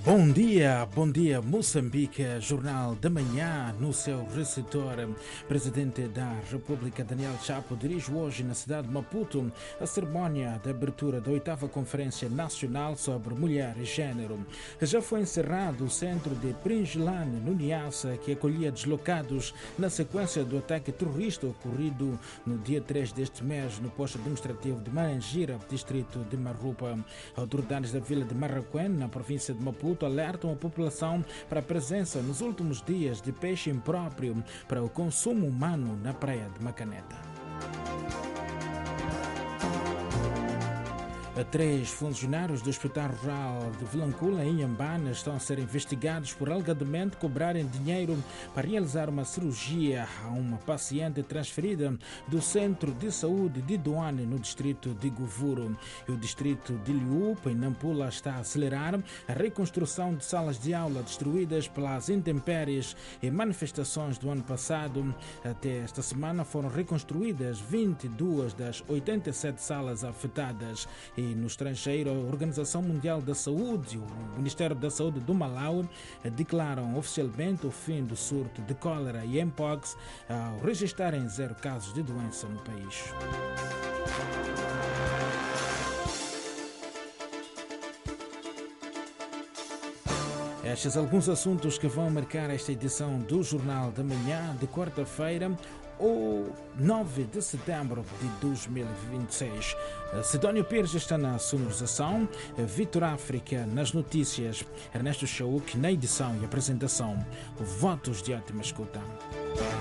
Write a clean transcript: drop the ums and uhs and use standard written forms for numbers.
Bom dia Moçambique, Jornal da Manhã no seu receptor. Presidente da República Daniel Chapo dirige hoje na cidade de Maputo a cerimónia de abertura da 8ª Conferência Nacional sobre Mulher e Gênero. Já foi encerrado o centro de Pringilane, no Niassa, que acolhia deslocados na sequência do ataque terrorista ocorrido no dia 3 deste mês no posto administrativo de Marangira, distrito de Marrupa. Autoridades da vila de Marraquém, na província de Maputo, alertam a população para a presença nos últimos dias de peixe impróprio para o consumo humano na praia de Macaneta. 3 funcionários do Hospital Rural de Vilancula, em Inhambane, estão a ser investigados por alegadamente cobrarem dinheiro para realizar uma cirurgia a uma paciente transferida do Centro de Saúde de Doane, no distrito de Govuro. E o distrito de Liupa, em Nampula, está a acelerar a reconstrução de salas de aula destruídas pelas intempéries e manifestações do ano passado. Até esta semana foram reconstruídas 22 das 87 salas afetadas. E no estrangeiro, a Organização Mundial da Saúde e o Ministério da Saúde do Malawi declaram oficialmente o fim do surto de cólera e mpox ao registrarem 0 casos de doença no país. Estes alguns assuntos que vão marcar esta edição do Jornal da Manhã de quarta-feira, o 9 de setembro de 2026. Sidónio Pires está na sonorização, Vitor África nas notícias, Ernesto Chauk na edição e apresentação. Votos de ótima escuta.